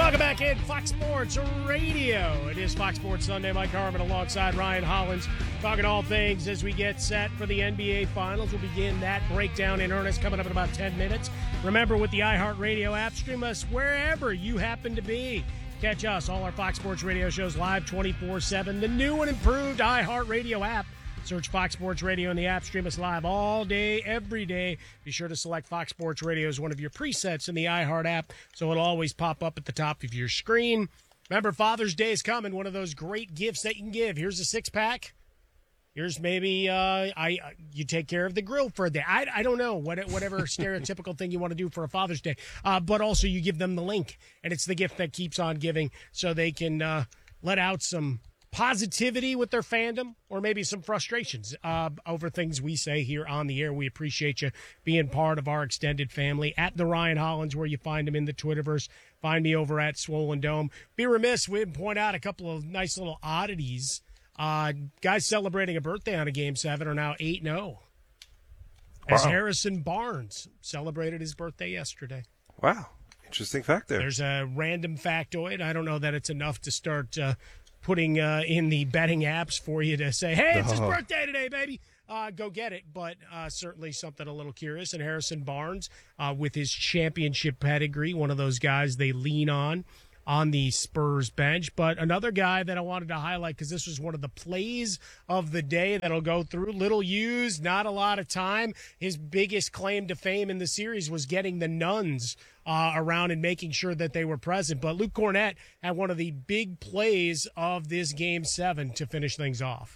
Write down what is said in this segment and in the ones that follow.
Welcome back in Fox Sports Radio. It is Fox Sports Sunday. Mike Harmon alongside Ryan Hollins, talking all things as we get set for the NBA Finals. We'll begin that breakdown in earnest coming up in about 10 minutes. Remember, with the iHeartRadio app, stream us wherever you happen to be. Catch us, all our Fox Sports Radio shows live 24/7. The new and improved iHeartRadio app. Search Fox Sports Radio in the app. Stream us live all day, every day. Be sure to select Fox Sports Radio as one of your presets in the iHeart app, so it'll always pop up at the top of your screen. Remember, Father's Day is coming. One of those great gifts that you can give. Here's a six-pack. Here's maybe you take care of the grill for a day. I don't know, whatever stereotypical thing you want to do for a Father's Day. But also you give them the link, and it's the gift that keeps on giving, so they can let out some positivity with their fandom, or maybe some frustrations over things we say here on the air. We appreciate you being part of our extended family. At the Ryan Hollins, where you find him in the Twitterverse. Find me over at Swollen Dome. Be remiss, we didn't point out a couple of nice little oddities. Guys celebrating a birthday on a Game 7 are now 8-0. As Harrison Barnes celebrated his birthday yesterday. Wow. Interesting fact there. There's a random factoid. I don't know that it's enough to start putting in the betting apps for you to say, hey, it's his birthday today, baby. Go get it. But certainly something a little curious. And Harrison Barnes, with his championship pedigree, one of those guys they lean on the Spurs bench. But another guy that I wanted to highlight, because this was one of the plays of the day that'll go through. Little used, not a lot of time. His biggest claim to fame in the series was getting the Nuns around and making sure that they were present. But Luke Kornet had one of the big plays of this Game 7 to finish things off.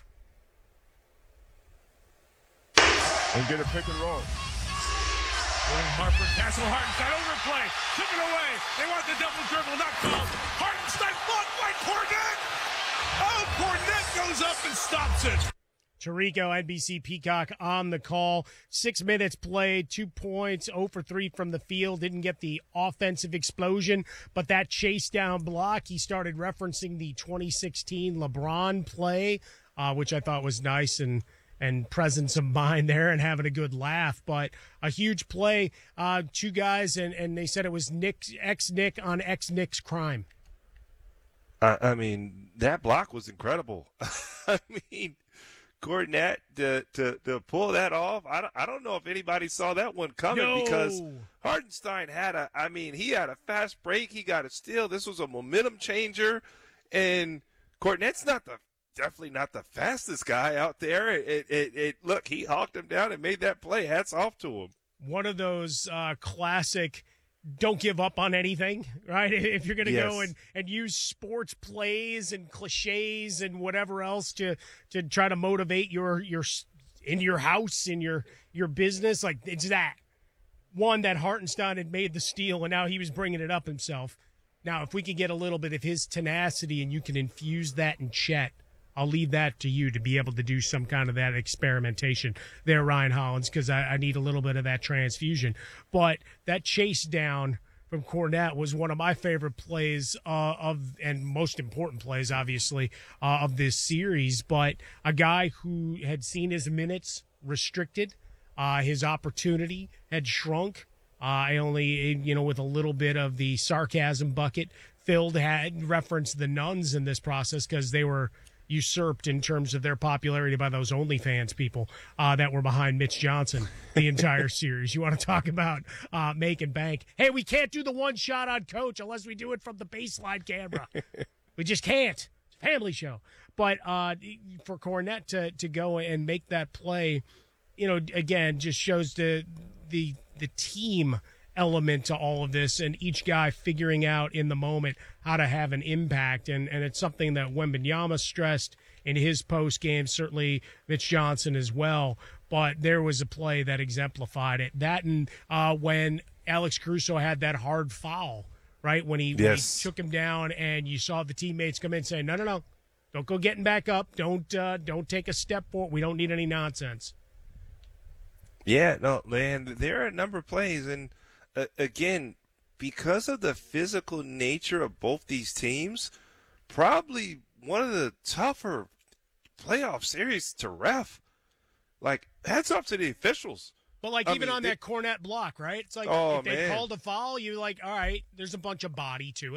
And get a pick and roll. Harper, pass to Hartenstein, overplay, took it away. They want the double dribble, not called. Hartenstein blocked by Kornet. Oh, Kornet goes up and stops it. Tirico, NBC Peacock on the call. 6 minutes played, 2 points, 0 for 3 from the field. Didn't get the offensive explosion, but that chase down block, he started referencing the 2016 LeBron play, which I thought was nice and presence of mind there and having a good laugh. But a huge play, two guys, and they said it was ex-Nick on ex-Nick's crime. I mean, that block was incredible. I mean, Kornet to pull that off, I don't know if anybody saw that one coming, because Hartenstein had he had a fast break. He got a steal. This was a momentum changer, and Kornet's definitely not the fastest guy out there. Look, he hawked him down and made that play. Hats off to him. One of those classic don't give up on anything, right? If you're going to go and use sports plays and cliches and whatever else to try to motivate your in your house, in your business, like, it's that. One, that Hartenstein had made the steal, and now he was bringing it up himself. Now, if we could get a little bit of his tenacity and you can infuse that in Chet, I'll leave that to you to be able to do some kind of that experimentation there, Ryan Hollins, because I need a little bit of that transfusion. But that chase down from Kornet was one of my favorite plays and most important plays, obviously, of this series. But a guy who had seen his minutes restricted, his opportunity had shrunk. I only, with a little bit of the sarcasm bucket, Phil had referenced the Nuns in this process because they were usurped in terms of their popularity by those OnlyFans people that were behind Mitch Johnson the entire series. You want to talk about making bank? Hey, we can't do the one shot on Coach unless we do it from the baseline camera. We just can't. It's a family show. But for Kornet to go and make that play, again, just shows the team element to all of this, and each guy figuring out in the moment how to have an impact. And it's something that Wembanyama stressed in his post game, certainly Mitch Johnson as well. But there was a play that exemplified it. That, and when Alex Caruso had that hard foul, right? When he took him down, and you saw the teammates come in saying, no, don't go getting back up. Don't take a step forward. We don't need any nonsense. Yeah, no, man, there are a number of plays, and again, because of the physical nature of both these teams, probably one of the tougher playoff series to ref. Like, hats off to the officials. But, that Kornet block, right? It's like, if they called a foul, you're like, all right, there's a bunch of body to it.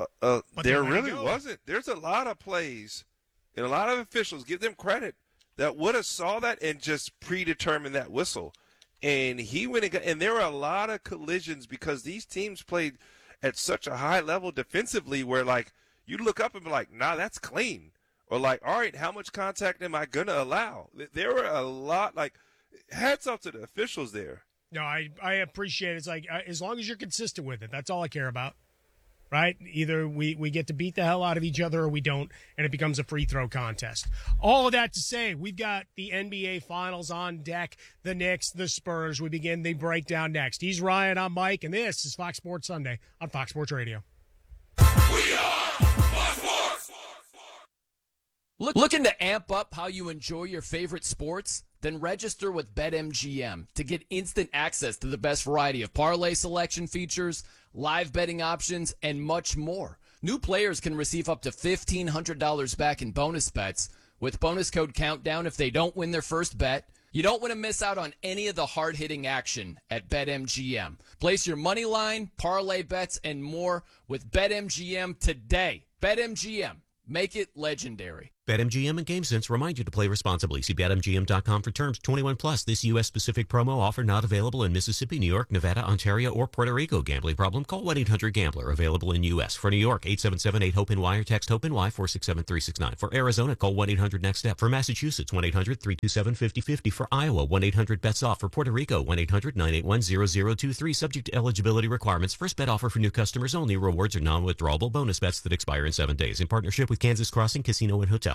There really wasn't. There's a lot of plays, and a lot of officials, give them credit, that would have saw that and just predetermined that whistle. And he went and there were a lot of collisions because these teams played at such a high level defensively where, like, you look up and be like, nah, that's clean. Or like, all right, how much contact am I going to allow? There were a lot, like, hats off to the officials there. No, I appreciate it. It's like, as long as you're consistent with it, that's all I care about. Right? Either we get to beat the hell out of each other or we don't, and it becomes a free throw contest. All of that to say, we've got the NBA Finals on deck, the Knicks, the Spurs. We begin the breakdown next. He's Ryan, I'm Mike, and this is Fox Sports Sunday on Fox Sports Radio. We are Fox Sports! Looking to amp up how you enjoy your favorite sports? Then register with BetMGM to get instant access to the best variety of parlay selection features, live betting options, and much more. New players can receive up to $1,500 back in bonus bets with bonus code COUNTDOWN if they don't win their first bet. You don't want to miss out on any of the hard-hitting action at BetMGM. Place your money line, parlay bets, and more with BetMGM today. BetMGM. Make it legendary. BetMGM and GameSense remind you to play responsibly. See BetMGM.com for terms. 21 plus. This U.S.-specific promo offer not available in Mississippi, New York, Nevada, Ontario, or Puerto Rico. Gambling problem? Call 1-800-GAMBLER. Available in U.S. For New York, 877-8-HOPE-NY or text HOPE-NY 467-369. For Arizona, call 1-800-NEXT-STEP. For Massachusetts, 1-800-327-5050. For Iowa, 1-800-BETS-OFF. For Puerto Rico, 1-800-981-0023. Subject to eligibility requirements. First bet offer for new customers only. Rewards are non-withdrawable bonus bets that expire in 7 days. In partnership with Kansas Crossing Casino and Hotel.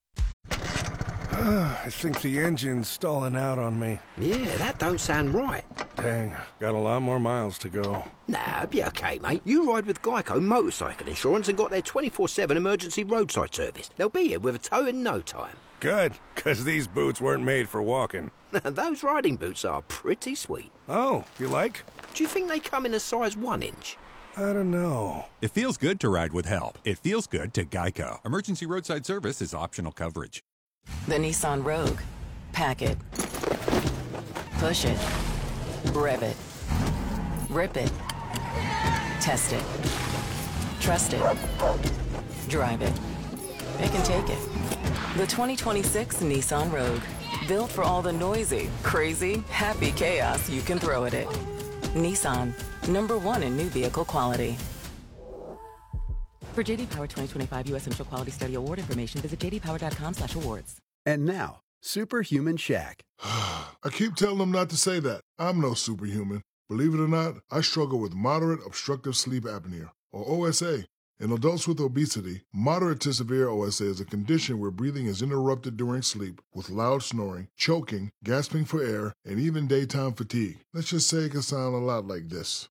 I think the engine's stalling out on me. Yeah, that don't sound right. Dang, got a lot more miles to go. Nah, be okay, mate. You ride with Geico Motorcycle Insurance and got their 24/7 emergency roadside service. They'll be here with a tow in no time. Good, because these boots weren't made for walking. Those riding boots are pretty sweet. Oh, you like? Do you think they come in a size 1 inch? I don't know. It feels good to ride with help. It feels good to Geico. Emergency roadside service is optional coverage. The Nissan Rogue. Pack it. Push it. Rev it. Rip it. Test it. Trust it. Drive it. It can take it. The 2026 Nissan Rogue. Built for all the noisy, crazy, happy chaos you can throw at it. Nissan. #1 in new vehicle quality. For J.D. Power 2025 U.S. Central Quality Study Award information, visit jdpower.com/awards. And now, Superhuman Shaq. I keep telling them not to say that. I'm no superhuman. Believe it or not, I struggle with moderate obstructive sleep apnea, or OSA. In adults with obesity, moderate to severe OSA is a condition where breathing is interrupted during sleep with loud snoring, choking, gasping for air, and even daytime fatigue. Let's just say it can sound a lot like this.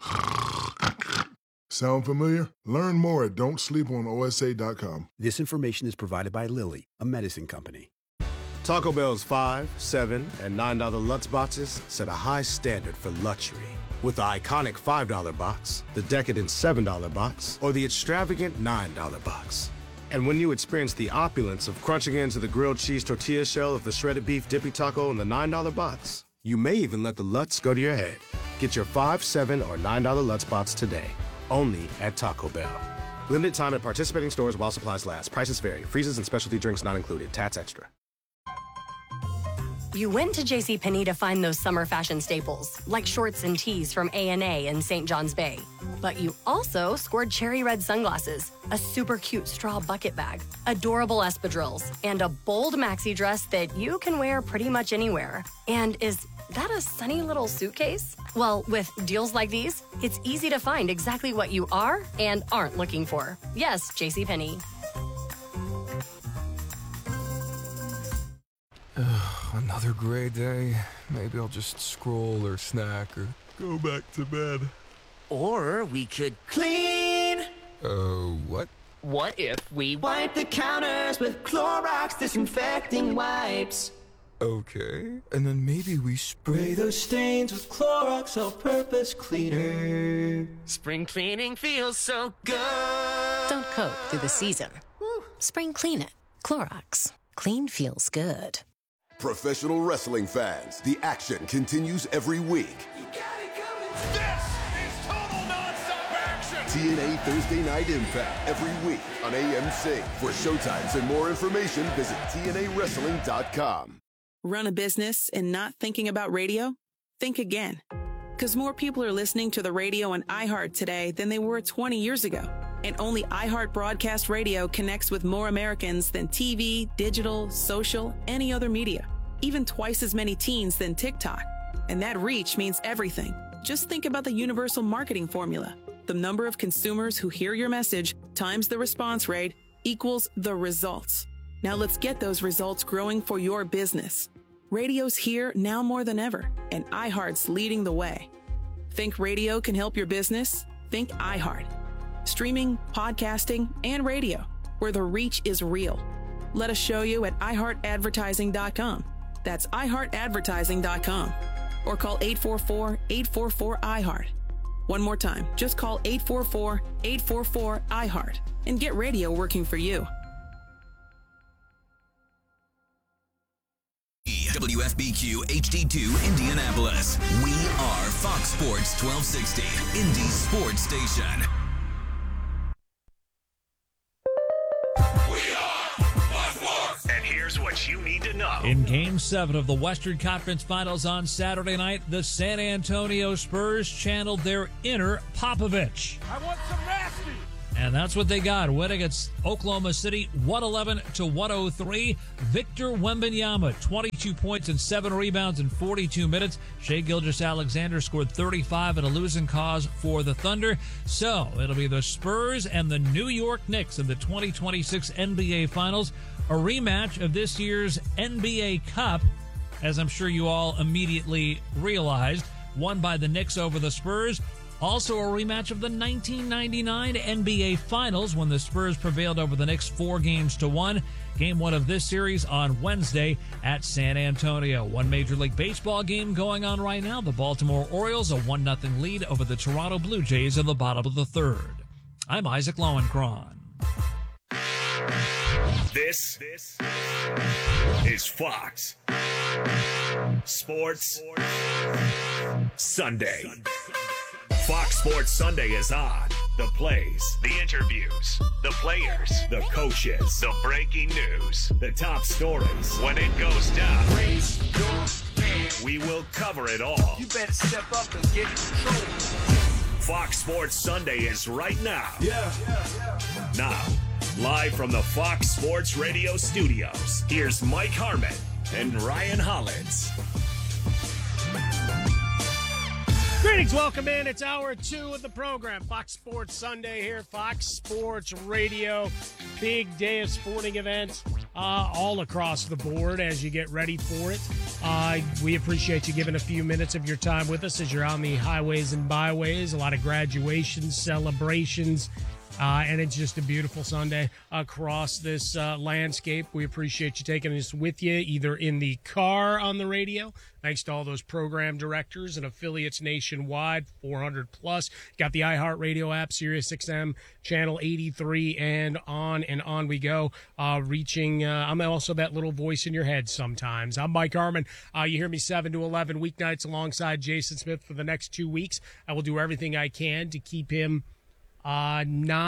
Sound familiar? Learn more at don'tsleeponosa.com. This information is provided by Lilly, a medicine company. Taco Bell's $5, $7, and $9 Lutz boxes set a high standard for luxury. With the iconic $5 box, the decadent $7 box, or the extravagant $9 box. And when you experience the opulence of crunching into the grilled cheese tortilla shell of the shredded beef dippy taco in the $9 box, you may even let the Lutz go to your head. Get your $5, $7, or $9 Lutz box today. Only at Taco Bell. Limited time at participating stores while supplies last. Prices vary. Freezes and specialty drinks not included. Tats extra. You went to JCPenney to find those summer fashion staples, like shorts and tees from A&A in St. John's Bay. But you also scored cherry red sunglasses, a super cute straw bucket bag, adorable espadrilles, and a bold maxi dress that you can wear pretty much anywhere. And is that a sunny little suitcase? Well, with deals like these, it's easy to find exactly what you are and aren't looking for. Yes, JCPenney. Another gray day. Maybe I'll just scroll or snack or go back to bed. Or we could clean. What? What if we wipe the counters with Clorox disinfecting wipes? Okay. And then maybe we spray those stains with Clorox all-purpose cleaner. Spring cleaning feels so good. Don't cope through the season. Spring clean it. Clorox. Clean feels good. Professional wrestling fans, the action continues every week. This is total nonstop action. TNA Thursday Night Impact every week on AMC. For showtimes and more information, visit TNAWrestling.com. Run a business and not thinking about radio? Think again. Because more people are listening to the radio on iHeart today than they were 20 years ago. And only iHeart Broadcast Radio connects with more Americans than TV, digital, social, any other media. Even twice as many teens than TikTok. And that reach means everything. Just think about the universal marketing formula. The number of consumers who hear your message times the response rate equals the results. Now let's get those results growing for your business. Radio's here now more than ever, and iHeart's leading the way. Think radio can help your business? Think iHeart. Streaming, podcasting, and radio, where the reach is real. Let us show you at iHeartAdvertising.com. That's iHeartAdvertising.com. Or call 844-844-iHeart. One more time, just call 844-844-iHeart and get radio working for you. WFBQ HD2 Indianapolis. We are Fox Sports 1260, Indy Sports Station. And here's what you need to know. In Game 7 of the Western Conference Finals on Saturday night, the San Antonio Spurs channeled their inner Popovich. I want some nasty. And that's what they got, winning against Oklahoma City 111-103. Victor Wembanyama, 22 points and 7 rebounds in 42 minutes. Shai Gilgeous-Alexander scored 35 in a losing cause for the Thunder. So it'll be the Spurs and the New York Knicks in the 2026 NBA Finals, a rematch of this year's NBA Cup, as I'm sure you all immediately realized, won by the Knicks over the Spurs. Also a rematch of the 1999 NBA Finals when the Spurs prevailed over the Knicks 4-1. Game 1 of this series on Wednesday at San Antonio. One Major League Baseball game going on right now. The Baltimore Orioles a 1-0 lead over the Toronto Blue Jays in the bottom of the third. I'm Isaac Lowenkron. This is Fox Sports Sunday. Fox Sports Sunday is on. The plays, the interviews, the players, the coaches, the breaking news, the top stories. When it goes down, we will cover it all. You better step up and get in control. Fox Sports Sunday is right now. Now, live from the Fox Sports Radio studios, here's Mike Harmon and Ryan Hollins. Greetings, welcome in. It's hour 2 of the program. Fox Sports Sunday here, Fox Sports Radio. Big day of sporting events all across the board as you get ready for it. We appreciate you giving a few minutes of your time with us as you're on the highways and byways. A lot of graduations, celebrations, and it's just a beautiful Sunday across this landscape. We appreciate you taking us with you, either in the car on the radio. Thanks to all those program directors and affiliates nationwide, 400 plus. Got the iHeartRadio app, SiriusXM, channel 83, and on we go. Reaching, I'm also that little voice in your head sometimes. I'm Mike Harmon. You hear me 7 to 11 weeknights alongside Jason Smith for the next 2 weeks. I will do everything I can to keep him how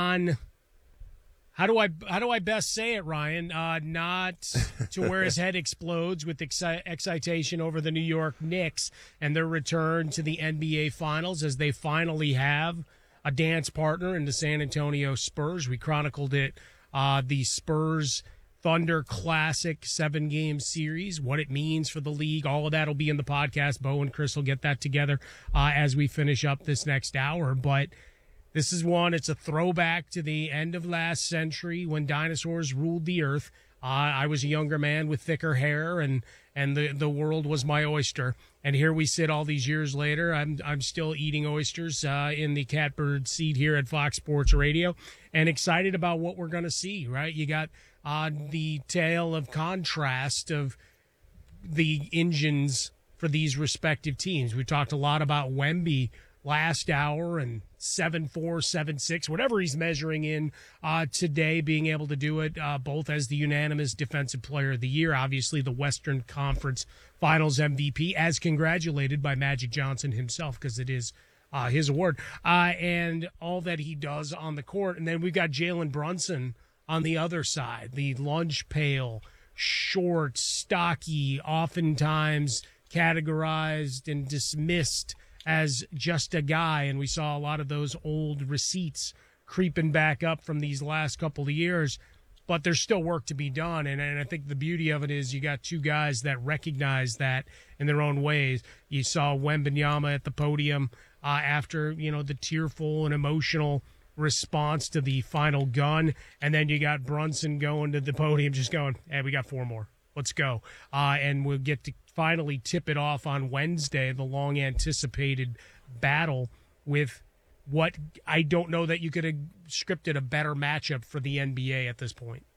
do I best say it, Ryan? Not to where his head explodes with excitation over the New York Knicks and their return to the NBA Finals, as they finally have a dance partner in the San Antonio Spurs. We chronicled it, the Spurs Thunder Classic 7-game series, what it means for the league. All of that will be in the podcast. Bo and Chris will get that together as we finish up this next hour. But this is one, it's a throwback to the end of last century when dinosaurs ruled the earth. I was a younger man with thicker hair, and the world was my oyster. And here we sit all these years later. I'm still eating oysters in the catbird seat here at Fox Sports Radio, and excited about what we're going to see, right? You got the tale of contrast of the engines for these respective teams. We talked a lot about Wemby last hour and 7'4", 7'6", whatever he's measuring in today, being able to do it both as the unanimous Defensive Player of the Year, obviously the Western Conference Finals MVP, as congratulated by Magic Johnson himself, because it is his award, and all that he does on the court. And then we've got Jalen Brunson on the other side, the lunch pail, short, stocky, oftentimes categorized and dismissed as just a guy. And we saw a lot of those old receipts creeping back up from these last couple of years. But there's still work to be done, and I think the beauty of it is you got two guys that recognize that in their own ways. You saw Wembanyama at the podium after, the tearful and emotional response to the final gun, and then you got Brunson going to the podium just going, hey, we got 4 more. Let's go. And we'll get to finally tip it off on Wednesday, the long-anticipated battle with what I don't know that you could have scripted a better matchup for the NBA at this point.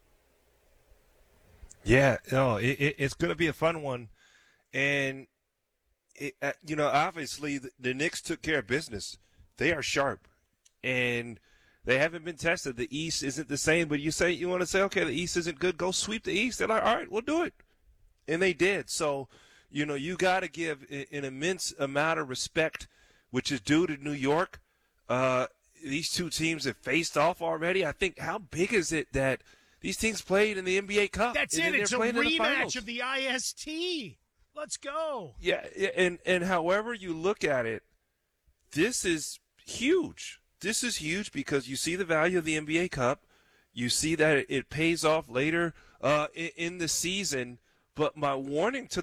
Yeah, no, it's going to be a fun one. And, obviously the Knicks took care of business. They are sharp. And they haven't been tested. The East isn't the same, but you want to say, okay, the East isn't good, go sweep the East. They're like, all right, we'll do it. And they did. So, you got to give an immense amount of respect, which is due to New York. These two teams have faced off already. I think, how big is it that these teams played in the NBA Cup? That's it. It's a rematch of the IST. Let's go. Yeah, and however you look at it, this is huge. This is huge because you see the value of the NBA Cup. You see that it pays off later in the season. But my warning to